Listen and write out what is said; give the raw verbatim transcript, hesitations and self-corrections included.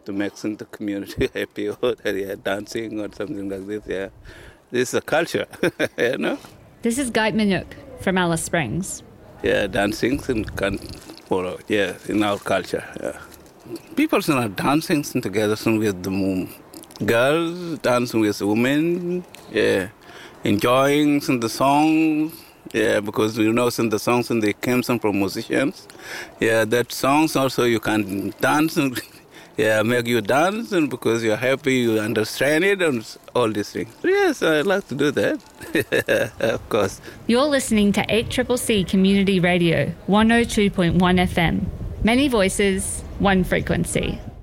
to make the community happy, or yeah, dancing or something like this. Yeah, this is a culture, you know. This is Guy Minuk from Alice Springs. Yeah, dancing can follow. Yeah, in our culture. Yeah. People are dancing together with the girls, dancing with women. Yeah, enjoying the songs. Yeah, because you know some the songs and they came some from musicians. Yeah, that songs also you can dance and yeah, make you dance and because you're happy, you understand it and all these things. Yes, I like to do that. Of course. You're listening to eight C C C Community Radio, one oh two point one F M. Many voices, one frequency.